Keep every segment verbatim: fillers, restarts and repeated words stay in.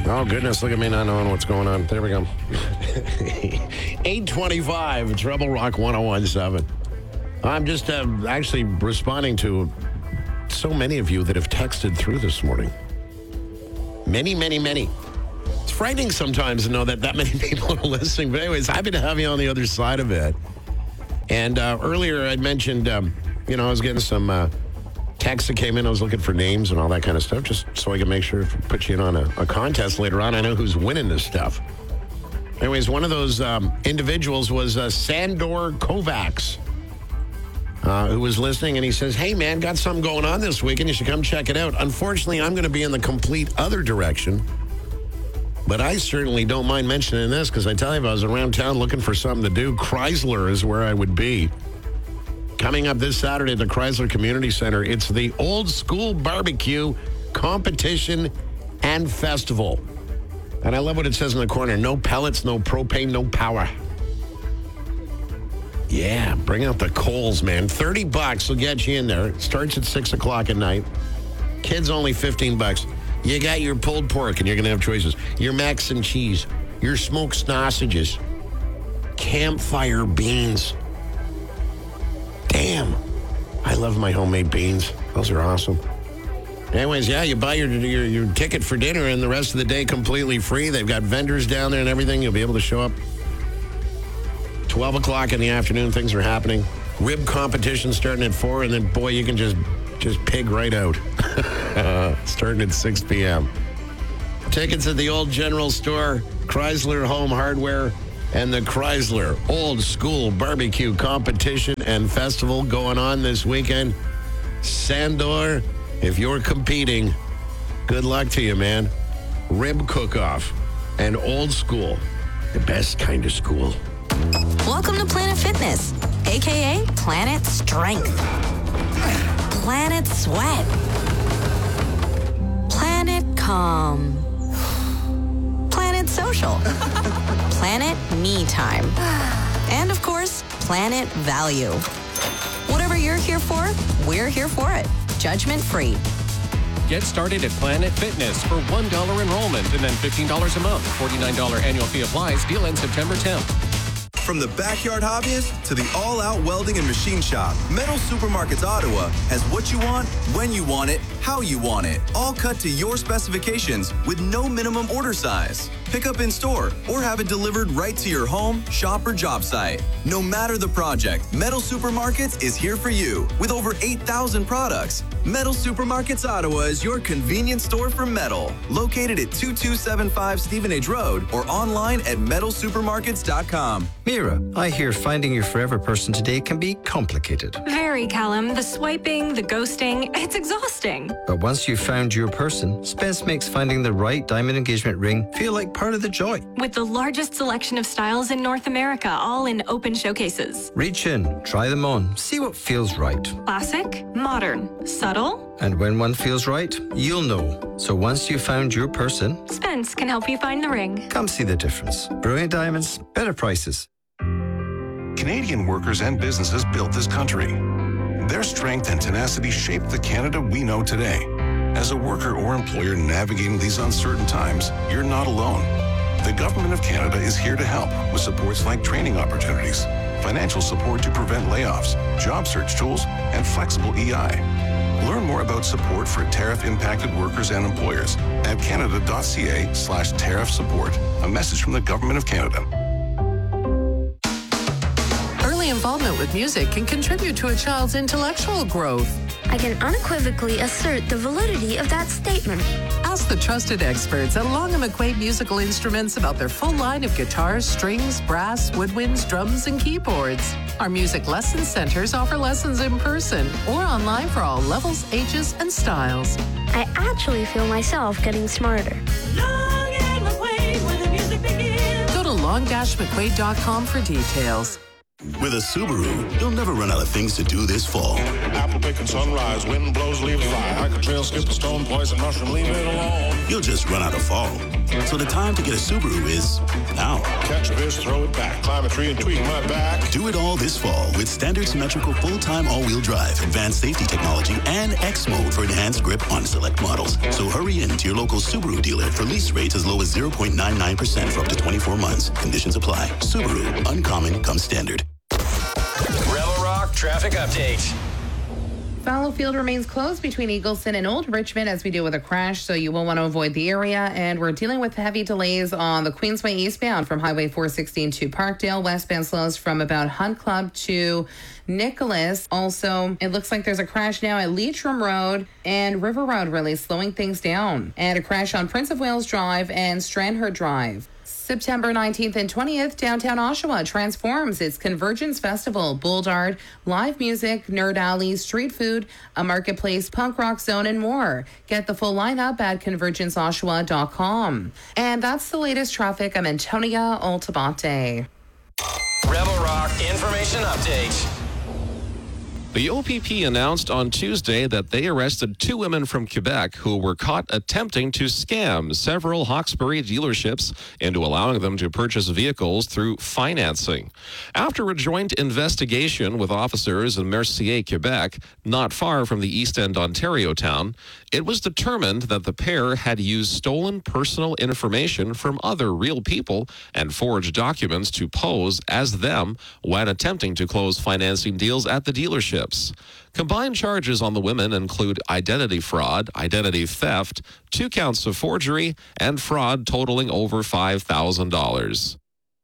Oh, goodness, look at me not knowing what's going on. There we go. eight twenty-five, Treble Rock one oh one point seven. I'm just uh, actually responding to so many of you that have texted through this morning. Many, many, many. It's frightening sometimes to know that that many people are listening. But anyways, happy to have you on the other side of it. And uh, earlier I'd mentioned, um, you know, I was getting some uh, texts that came in. I was looking for names and all that kind of stuff, just so I can make sure to put you in on a, a contest later on. I know who's winning this stuff. Anyways, one of those um, individuals was uh, Sandor Kovacs, uh, who was listening, and he says, hey, man, got something going on this weekend. You should come check it out. Unfortunately, I'm going to be in the complete other direction, but I certainly don't mind mentioning this because I tell you, if I was around town looking for something to do, Chrysler is where I would be. Coming up this Saturday at the Chrysler Community Center, it's the Old School Barbecue Competition and Festival. And I love what it says in the corner. No pellets, no propane, no power. Yeah, bring out the coals, man. thirty bucks will get you in there. It starts at six o'clock at night. Kids only fifteen bucks. You got your pulled pork, and you're going to have choices. Your mac and cheese, your smoked sausages, campfire beans. Damn, I love my homemade beans. Those are awesome. Anyways, yeah, you buy your, your your ticket for dinner, and the rest of the day completely free. They've got vendors down there and everything. You'll be able to show up. twelve o'clock in the afternoon, things are happening. Rib competition starting at four, and then, boy, you can just, just pig right out. Starting at six p.m. Tickets at the Old General Store, Chrysler Home Hardware, and the Chrysler Old School Barbecue Competition and Festival going on this weekend. Sandor, if you're competing, good luck to you, man. Rib cook-off and Old School, the best kind of school. Welcome to Planet Fitness, a k a. Planet Strength, Planet Sweat, Planet Calm, Planet Social, Planet Me Time, and of course, Planet Value. Whatever you're here for, we're here for it. Judgment free. Get started at Planet Fitness for one dollar enrollment and then fifteen dollars a month. forty-nine dollars annual fee applies. Deal ends September tenth. From the backyard hobbyist to the all-out welding and machine shop, Metal Supermarkets Ottawa has what you want, when you want it, how you want it, all cut to your specifications with no minimum order size. Pick up in store or have it delivered right to your home, shop, or job site. No matter the project, Metal Supermarkets is here for you with over eight thousand products. Metal Supermarkets Ottawa is your convenience store for metal, located at two two seven five Stevenage Road or online at metal supermarkets dot com. Mira, I hear finding your forever person today can be complicated. Very, Callum. The swiping, the ghosting, it's exhausting. But once you've found your person, Spence makes finding the right diamond engagement ring feel like part of the joy. With the largest selection of styles in North America, all in open showcases. Reach in, try them on, see what feels right. Classic, modern, subtle. And when one feels right, you'll know. So once you've found your person, Spence can help you find the ring. Come see the difference. Brilliant diamonds, better prices. Canadian workers and businesses built this country. Their strength and tenacity shaped the Canada we know today. As a worker or employer navigating these uncertain times, you're not alone. The Government of Canada is here to help with supports like training opportunities, financial support to prevent layoffs, job search tools, and flexible E I. Learn more about support for tariff-impacted workers and employers at canada.ca slash tariff support. A message from the Government of Canada. Early involvement with music can contribute to a child's intellectual growth. I can unequivocally assert the validity of that statement. Ask the trusted experts at Long and McQuaid Musical Instruments about their full line of guitars, strings, brass, woodwinds, drums, and keyboards. Our music lesson centers offer lessons in person or online for all levels, ages, and styles. I actually feel myself getting smarter. Long and McQuaid, where the music begins. Go to long dash mcquaid dot com for details. With a Subaru, you'll never run out of things to do this fall. Apple picking sunrise, wind blows, leaves fly. Hike a trail, skip a stone, poison mushroom, leave it alone. you'll just run out of fall. So the time to get a Subaru is now. Catch a fish, throw it back, climb a tree and tweak my back. Do it all this fall with standard symmetrical full-time all-wheel drive, advanced safety technology, and X mode for enhanced grip on select models. So hurry in to your local Subaru dealer for lease rates as low as zero point nine nine percent for up to twenty-four months. Conditions apply. Subaru, uncommon comes standard. Rebel Rock traffic update. Fallowfield remains closed between Eagleson and Old Richmond as we deal with a crash, so you will want to avoid the area. And we're dealing with heavy delays on the Queensway eastbound from Highway four sixteen to Parkdale. Westbound slows from about Hunt Club to Nicholas. Also, it looks like there's a crash now at Leitrim Road and River Road, really slowing things down. And a crash on Prince of Wales Drive and Stranraer Drive. September nineteenth and twentieth, downtown Oshawa transforms its Convergence Festival. Bulldard, live music, nerd alley, street food, a marketplace, punk rock zone, and more. Get the full lineup at convergence oshawa dot com. And that's the latest traffic. I'm Antonia Altabate. Rebel Rock information update. The O P P announced on Tuesday that they arrested two women from Quebec who were caught attempting to scam several Hawkesbury dealerships into allowing them to purchase vehicles through financing. After a joint investigation with officers in Mercier, Quebec, not far from the East End, Ontario town, it was determined that the pair had used stolen personal information from other real people and forged documents to pose as them when attempting to close financing deals at the dealership. Combined charges on the women include identity fraud, identity theft, two counts of forgery, and fraud totaling over five thousand dollars.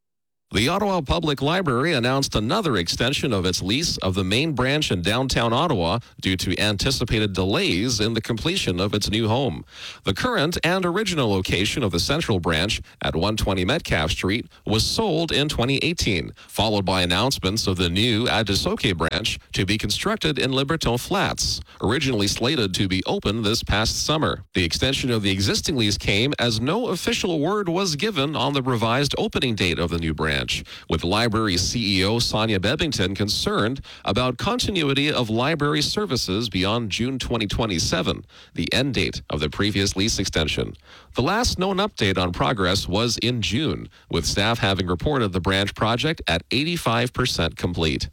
The Ottawa Public Library announced another extension of its lease of the main branch in downtown Ottawa due to anticipated delays in the completion of its new home. The current and original location of the central branch at one twenty Metcalfe Street was sold in twenty eighteen, followed by announcements of the new Adisoke branch to be constructed in Liberton Flats, originally slated to be open this past summer. The extension of the existing lease came as no official word was given on the revised opening date of the new branch, with library C E O Sonia Bebbington concerned about continuity of library services beyond June twenty twenty-seven, the end date of the previous lease extension. The last known update on progress was in June, with staff having reported the branch project at eighty-five percent complete.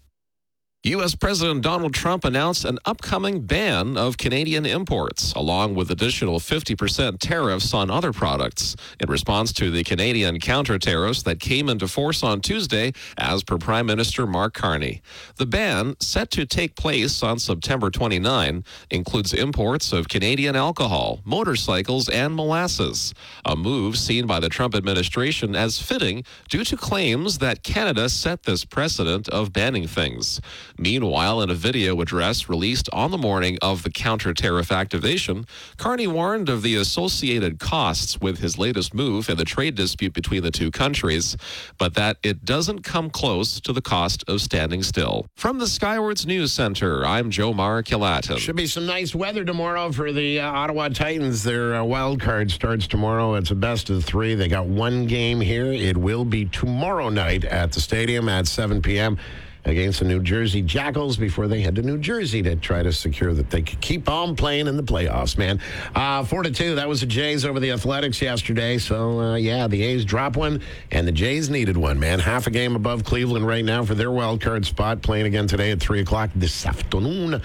U S President Donald Trump announced an upcoming ban of Canadian imports, along with additional fifty percent tariffs on other products, in response to the Canadian counter tariffs that came into force on Tuesday, as per Prime Minister Mark Carney. The ban, set to take place on September twenty-ninth, includes imports of Canadian alcohol, motorcycles, and molasses, a move seen by the Trump administration as fitting due to claims that Canada set this precedent of banning things. Meanwhile, in a video address released on the morning of the counter-tariff activation, Carney warned of the associated costs with his latest move in the trade dispute between the two countries, but that it doesn't come close to the cost of standing still. From the Skywards News Center, I'm Jomar Kilatin. Should be some nice weather tomorrow for the uh, Ottawa Titans. Their uh, wild card starts tomorrow. It's a best of three. They got one game here. It will be tomorrow night at the stadium at seven p.m. against the New Jersey Jackals before they head to New Jersey to try to secure that they could keep on playing in the playoffs, man. Uh, four to two, that was the Jays over the Athletics yesterday. So, uh, yeah, the A's dropped one, and the Jays needed one, man. Half a game above Cleveland right now for their wild card spot, playing again today at three o'clock this afternoon.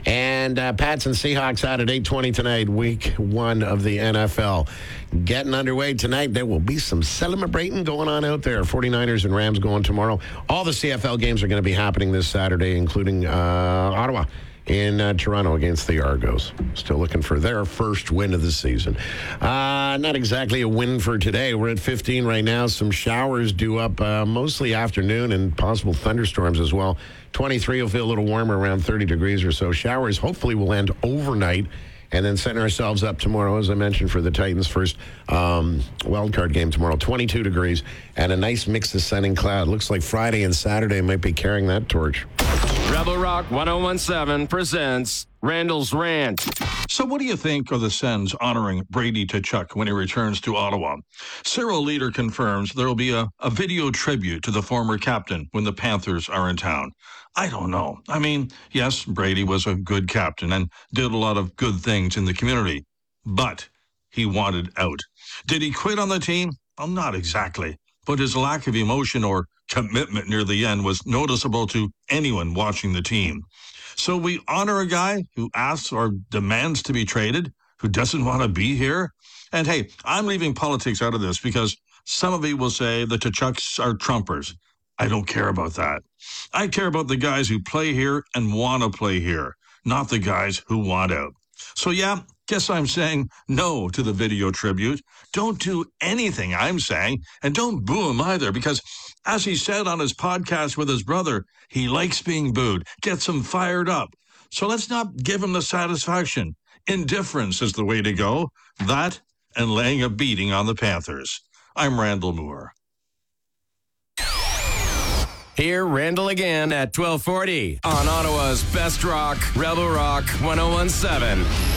And uh, Pats and Seahawks out at eight twenty tonight, week one of the N F L. Getting underway tonight. There will be some celebrating going on out there. forty-niners and Rams going tomorrow. All the C F L games are going to be happening this Saturday, including uh, Ottawa in uh, Toronto against the Argos. Still looking for their first win of the season. Uh, not exactly a win for today. We're at fifteen right now. Some showers due up uh, mostly afternoon and possible thunderstorms as well. twenty-three will feel a little warmer, around thirty degrees or so. Showers hopefully will end overnight. And then setting ourselves up tomorrow, as I mentioned, for the Titans' first um, wild card game tomorrow. twenty-two degrees and a nice mix of sun and cloud. Looks like Friday and Saturday might be carrying that torch. Rebel Rock ten seventeen presents Randall's Rant. So what do you think of the Sens honoring Brady Tkachuk when he returns to Ottawa? Cyril Leader confirms there will be a, a video tribute to the former captain when the Panthers are in town. I don't know. I mean, yes, Brady was a good captain and did a lot of good things in the community. But he wanted out. Did he quit on the team? Well, not exactly. But his lack of emotion or commitment near the end was noticeable to anyone watching the team. So we honor a guy who asks or demands to be traded, who doesn't want to be here. And hey, I'm leaving politics out of this because some of you will say the Tkachuks are Trumpers. I don't care about that. I care about the guys who play here and want to play here, not the guys who want out. So yeah, guess I'm saying no to the video tribute. Don't do anything I'm saying, and don't boo him either, because as he said on his podcast with his brother, he likes being booed, gets him fired up. So let's not give him the satisfaction. Indifference is the way to go. That and laying a beating on the Panthers. I'm Randall Moore. Hear Randall again at twelve forty on Ottawa's Best Rock, Rebel Rock ten seventeen.